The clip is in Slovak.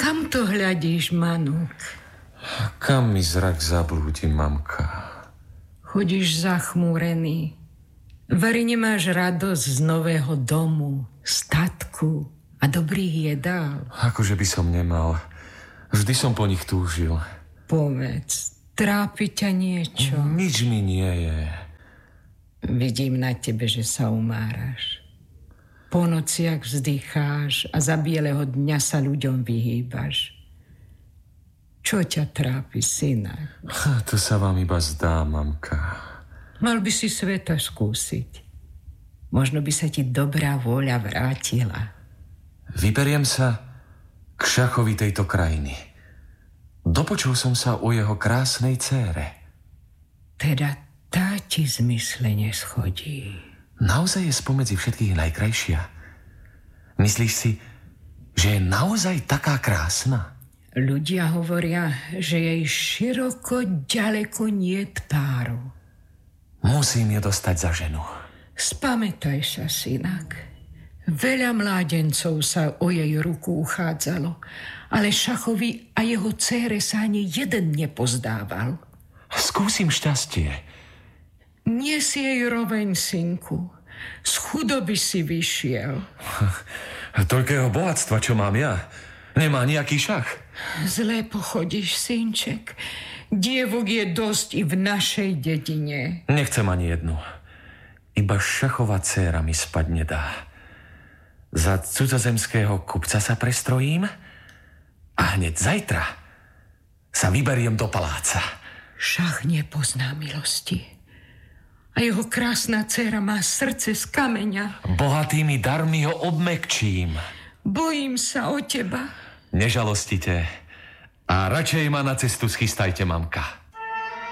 Kam to hľadíš, Manuk? Kam mi zrak zablúdi, mamka? Chodíš zachmúrený. Vari nemáš radosť z nového domu, statku a dobrých jedál. Akože by som nemal. Vždy som po nich túžil. Povedz, trápi ťa niečo? Nič mi nie je. Vidím na tebe, že sa umáraš. Po nociach vzdycháš a za bieleho dňa sa ľuďom vyhýbaš. Čo ťa trápi, syna? To sa vám iba zdá, mamka. Mal by si sveta skúsiť. Možno by sa ti dobrá vôľa vrátila. Vyberiem sa k šachovi tejto krajiny. Dopočul som sa o jeho krásnej dcére. Teda tá ti zmysle neschodí. Naozaj je spomedzi všetkých najkrajšia? Myslíš si, že je naozaj taká krásna? Ľudia hovoria, že jej široko ďaleko niet páru. Musím ju dostať za ženu. Spamätaj sa, synak. Veľa mládencov sa o jej ruku uchádzalo, ale Šachovi a jeho dcére sa ani jeden nepozdával. Skúsim šťastie. Nie si jej roveň, synku. Z chudoby si vyšiel. Toľkého bohatstva, čo mám ja, nemá nejaký Šach. Zlé pochodíš, synček. Dievok je dosť i v našej dedine. Nechcem ani jednu. Iba Šachova dcéra mi spať nedá. Za cudzozemského kupca sa prestrojím a hneď zajtra sa vyberiem do paláca. Šach nepozná milosti. A jeho krásna dcéra má srdce z kameňa. Bohatými darmi ho obmekčím. Bojím sa o teba. Nežalostite a radšej ma na cestu schystajte, mamka.